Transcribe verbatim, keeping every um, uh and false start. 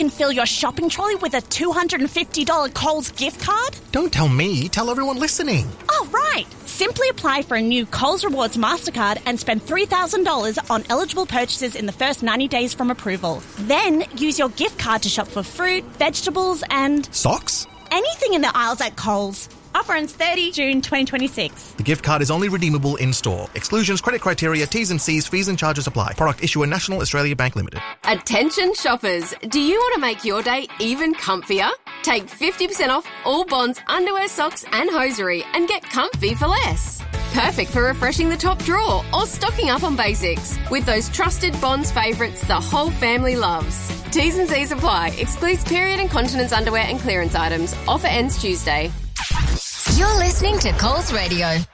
and fill your shopping trolley with a two hundred fifty dollars Coles gift card? Don't tell me, tell everyone listening. Oh, right. Simply apply for a new Coles Rewards MasterCard and spend three thousand dollars on eligible purchases in the first ninety days from approval. Then use your gift card to shop for fruit, vegetables and... Socks? anything in the aisles at Coles. Offer ends thirtieth of June twenty twenty-six. The gift card is only redeemable in-store. Exclusions, credit criteria, T's and C's, fees and charges apply. Product issuer National Australia Bank Limited. Attention shoppers, do you want to make your day even comfier? Take fifty percent off all Bonds, underwear, socks and hosiery and get comfy for less. Perfect for refreshing the top drawer or stocking up on basics. With those trusted Bonds favourites the whole family loves. T's and C's apply. Excludes period and continence underwear and clearance items. Offer ends Tuesday. You're listening to Coles Radio.